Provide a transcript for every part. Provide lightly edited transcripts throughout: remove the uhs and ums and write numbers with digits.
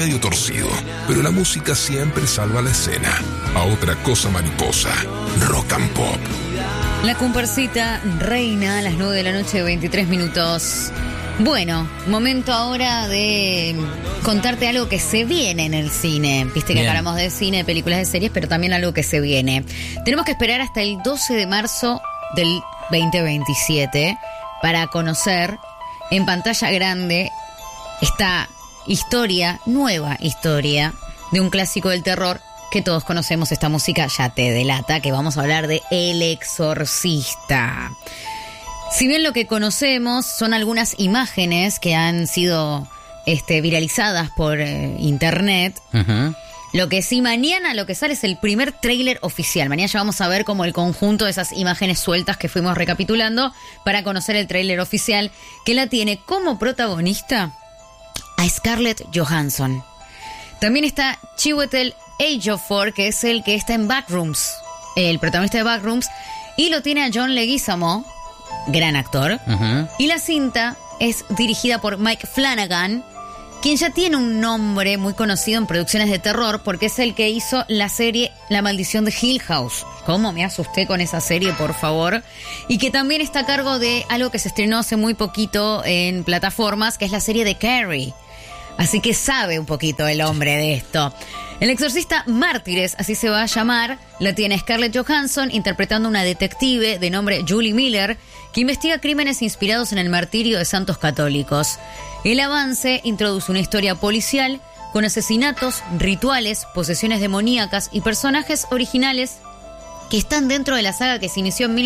medio torcido, pero la música siempre salva la escena. A otra cosa mariposa, Rock and Pop. La comparsita reina a las 9 de la noche, 23 minutos. Bueno, momento ahora de contarte algo que se viene en el cine. Viste que Bien. hablamos de cine, de películas, de series, pero también algo que se viene. Tenemos que esperar hasta el 12 de marzo del 2027 para conocer en pantalla grande esta historia, nueva historia, de un clásico del terror que todos conocemos. Esta música ya te delata que vamos a hablar de El Exorcista. Si bien lo que conocemos son algunas imágenes que han sido viralizadas por internet, lo que sí, mañana lo que sale es el primer tráiler oficial. Mañana ya vamos a ver como el conjunto de esas imágenes sueltas que fuimos recapitulando para conocer el tráiler oficial, que la tiene como protagonista a Scarlett Johansson. También está Chiwetel Ejiofor, que es el que está en Backrooms, el protagonista de Backrooms, y lo tiene a John Leguizamo, gran actor. Y la cinta es dirigida por Mike Flanagan, quien ya tiene un nombre muy conocido en producciones de terror porque es el que hizo la serie La Maldición de Hill House. ¿Cómo me asusté con esa serie, por favor? Y que también está a cargo de algo que se estrenó hace muy poquito en plataformas, que es la serie de Carrie. Así que sabe un poquito el hombre de esto. El Exorcista Mártires, así se va a llamar, la tiene Scarlett Johansson interpretando a una detective de nombre Julie Miller que investiga crímenes inspirados en el martirio de santos católicos. El avance introduce una historia policial con asesinatos, rituales, posesiones demoníacas y personajes originales que están dentro de la saga que se inició en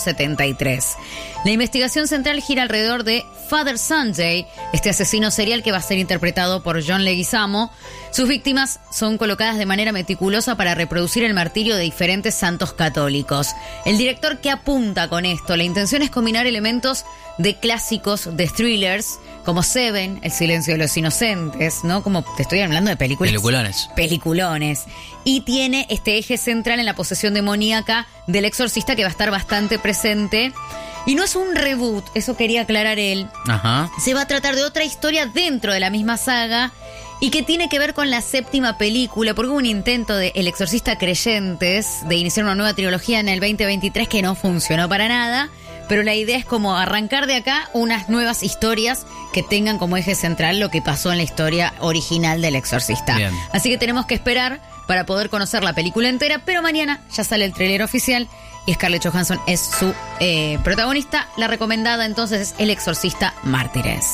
1973. La investigación central gira alrededor de Father Sunday, este asesino serial que va a ser interpretado por John Leguizamo. Sus víctimas son colocadas de manera meticulosa para reproducir el martirio de diferentes santos católicos. El director que apunta con esto, la intención es combinar elementos de clásicos, de thrillers, como Seven, El silencio de los inocentes, ¿no? Como te estoy hablando de películas. Peliculones. Y tiene este eje central en la posesión demoníaca del exorcista, que va a estar bastante presente. Y no es un reboot, eso quería aclarar él. Se va a tratar de otra historia dentro de la misma saga y que tiene que ver con la séptima película, porque hubo un intento de El Exorcista Creyentes de iniciar una nueva trilogía en el 2023 que no funcionó para nada. Pero la idea es como arrancar de acá unas nuevas historias que tengan como eje central lo que pasó en la historia original del Exorcista. Bien. Así que tenemos que esperar para poder conocer la película entera, pero mañana ya sale el tráiler oficial y Scarlett Johansson es su protagonista. La recomendada entonces es El Exorcista Mártires.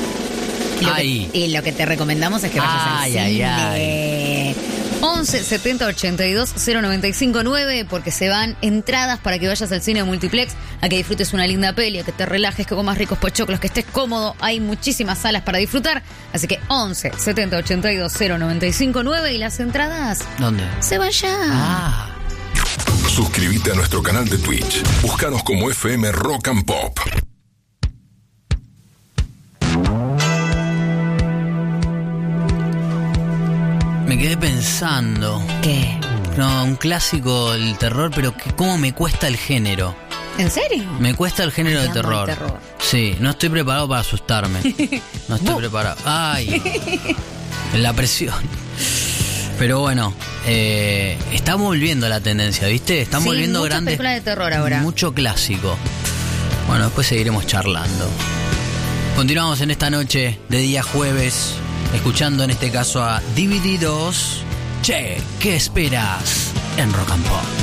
Y lo que te recomendamos es que vayas al cine. 11 70 82 095 9, porque se van entradas para que vayas al cine Multiplex a que disfrutes una linda peli, a que te relajes, que comas ricos pochoclos, que estés cómodo. Hay muchísimas salas para disfrutar, así que 11 70 82 095 9 y las entradas. ¿Dónde? Se van ya. Suscríbete a nuestro canal de Twitch. Búscanos como FM Rock and Pop. Me quedé pensando. ¿Qué? No, un clásico del terror, pero que cómo me cuesta el género. ¿En serio? Me cuesta el género de terror. Sí, no estoy preparado para asustarme. No estoy preparado. Ay, la presión. Pero bueno, está volviendo la tendencia, ¿viste? Están volviendo grandes películas de terror ahora. Mucho clásico. Bueno, después seguiremos charlando. Continuamos en esta noche de día jueves, escuchando en este caso a DVD2. Che, ¿qué esperas? En Rock and Pop.